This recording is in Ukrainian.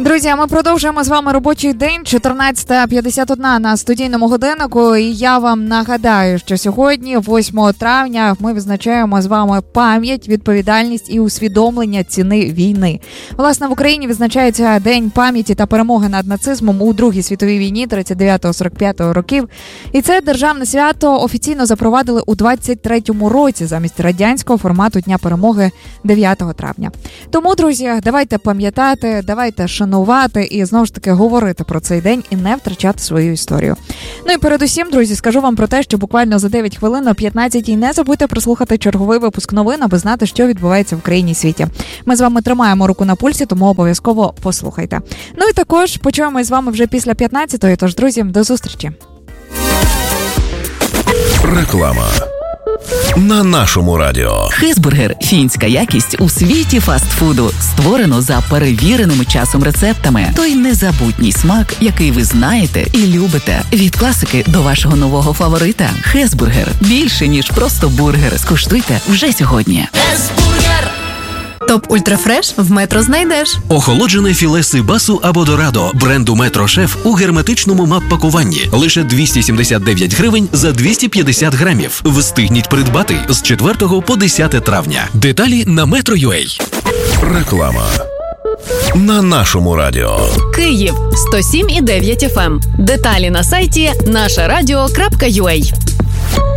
Друзі, ми продовжуємо з вами робочий день, 14:51 на студійному годиннику. І я вам нагадаю, що сьогодні, 8 травня, ми відзначаємо з вами пам'ять, відповідальність і усвідомлення ціни війни. Власне, в Україні відзначається День пам'яті та перемоги над нацизмом у Другій світовій війні 39-45 років. І це державне свято офіційно запровадили у 23-му році замість радянського формату Дня перемоги 9 травня. Тому, друзі, давайте пам'ятати, давайте шанувати і, знову ж таки, говорити про цей день і не втрачати свою історію. Ну і передусім, друзі, скажу вам про те, що буквально за 9 хвилин о 15-й не забудьте прослухати черговий випуск новин, аби знати, що відбувається в Україні і світі. Ми з вами тримаємо руку на пульсі, тому обов'язково послухайте. Ну і також почуємось з вами вже після 15-ї, тож, друзі, до зустрічі. Реклама на нашому радіо. Хезбургер – фінська якість у світі фастфуду. Створено за перевіреними часом рецептами. Той незабутній смак, який ви знаєте і любите. Від класики до вашого нового фаворита. Хезбургер – більше, ніж просто бургер. Скуштуйте вже сьогодні. Хезбургер! Топ Ультрафреш в Метро знайдеш. Охолоджене філе сибасу або дорадо бренду Метро Шеф у герметичному мап-пакуванні. Лише 279 гривень за 250 грамів. Встигніть придбати з 4 по 10 травня. Деталі на Metro.ua. Реклама на нашому радіо. Київ 107,9 FM. Деталі на сайті нашарадіо.ua.